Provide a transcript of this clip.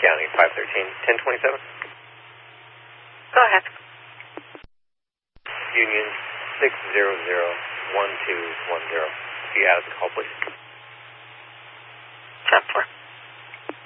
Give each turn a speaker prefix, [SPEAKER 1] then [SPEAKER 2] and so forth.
[SPEAKER 1] County, 513-1027.
[SPEAKER 2] Go ahead.
[SPEAKER 1] Union 600-1210. If you add the call, please.